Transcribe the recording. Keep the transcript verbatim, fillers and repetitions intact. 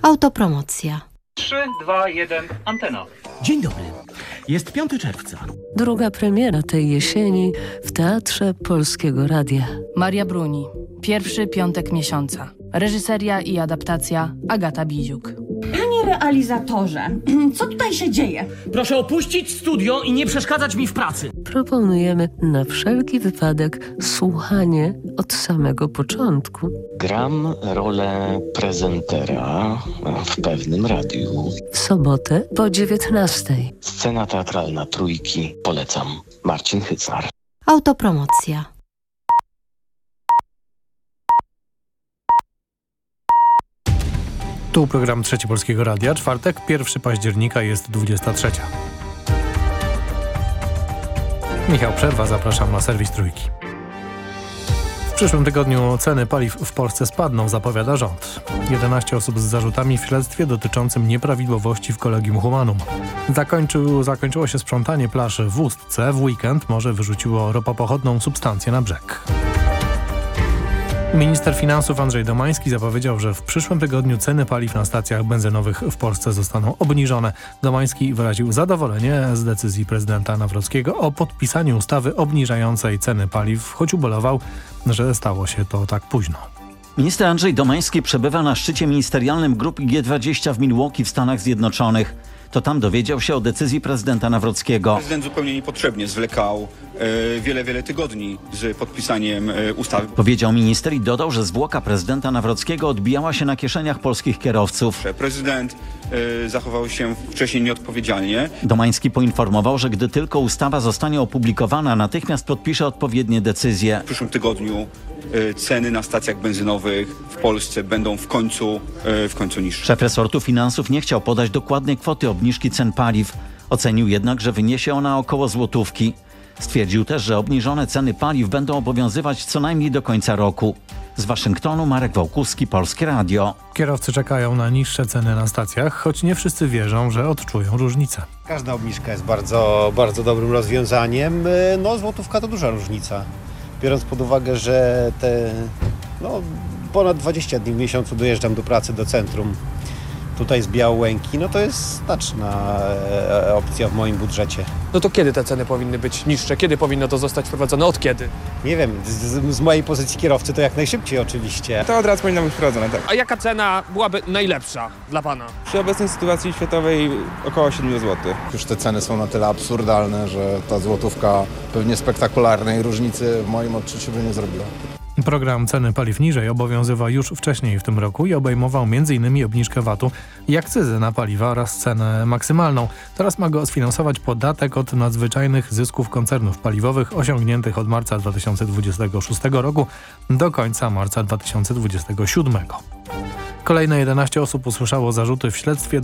Autopromocja. trzy, dwa, jeden, antena. Dzień dobry. Jest piątego czerwca. Druga premiera tej jesieni w Teatrze Polskiego Radia. Maria Bruni. Pierwszy piątek miesiąca. Reżyseria i adaptacja Agata Biziuk. Panie realizatorze, co tutaj się dzieje? Proszę opuścić studio i nie przeszkadzać mi w pracy. Proponujemy na wszelki wypadek słuchanie od samego początku. Gram rolę prezentera w pewnym radiu. W sobotę po dziewiętnastej. Scena teatralna Trójki. Polecam. Marcin Hycnar. Autopromocja. Tu program Trzeci Polskiego Radia. Czwartek, pierwszego października, jest dwudziesta trzecia. Michał Przerwa, zapraszam na serwis Trójki. W przyszłym tygodniu ceny paliw w Polsce spadną, zapowiada rząd. jedenaście osób z zarzutami w śledztwie dotyczącym nieprawidłowości w Collegium Humanum. Zakończył, zakończyło się sprzątanie plaż w Ustce. W weekend morze wyrzuciło ropopochodną substancję na brzeg. Minister finansów Andrzej Domański zapowiedział, że w przyszłym tygodniu ceny paliw na stacjach benzynowych w Polsce zostaną obniżone. Domański wyraził zadowolenie z decyzji prezydenta Nawrockiego o podpisaniu ustawy obniżającej ceny paliw, choć ubolewał, że stało się to tak późno. Minister Andrzej Domański przebywa na szczycie ministerialnym grupy G dwadzieścia w Milwaukee w Stanach Zjednoczonych. To tam dowiedział się o decyzji prezydenta Nawrockiego. Prezydent zupełnie niepotrzebnie zwlekał e, wiele, wiele tygodni z podpisaniem e, ustawy. Powiedział minister i dodał, że zwłoka prezydenta Nawrockiego odbijała się na kieszeniach polskich kierowców. Prezydent e, zachował się wcześniej nieodpowiedzialnie. Domański poinformował, że gdy tylko ustawa zostanie opublikowana, natychmiast podpisze odpowiednie decyzje. W przyszłym tygodniu e, ceny na stacjach benzynowych w Polsce będą w końcu, e, w końcu niższe. Szef resortu finansów nie chciał podać dokładnej kwoty obniżki cen paliw. Ocenił jednak, że wyniesie ona około złotówki. Stwierdził też, że obniżone ceny paliw będą obowiązywać co najmniej do końca roku. Z Waszyngtonu Marek Wałkuski, Polskie Radio. Kierowcy czekają na niższe ceny na stacjach, choć nie wszyscy wierzą, że odczują różnicę. Każda obniżka jest bardzo, bardzo dobrym rozwiązaniem. No złotówka to duża różnica. Biorąc pod uwagę, że te no, ponad dwadzieścia dni w miesiącu dojeżdżam do pracy, do centrum. Tutaj z Białęki, no to jest znaczna e, opcja w moim budżecie. No to kiedy te ceny powinny być niższe? Kiedy powinno to zostać wprowadzone? Od kiedy? Nie wiem, z, z mojej pozycji kierowcy to jak najszybciej oczywiście. To od razu powinno być wprowadzone, tak. A jaka cena byłaby najlepsza dla pana? Przy obecnej sytuacji światowej około siedem złotych. Już te ceny są na tyle absurdalne, że ta złotówka pewnie spektakularnej różnicy w moim odczuciu by nie zrobiła. Program Ceny Paliw Niżej obowiązywał już wcześniej w tym roku i obejmował m in obniżkę vatu i akcyzy na paliwa oraz cenę maksymalną. Teraz ma go sfinansować podatek od nadzwyczajnych zysków koncernów paliwowych osiągniętych od marca dwa tysiące dwudziestego szóstego roku do końca marca dwa tysiące dwudziestego siódmego. Kolejne jedenaście osób usłyszało zarzuty w śledztwie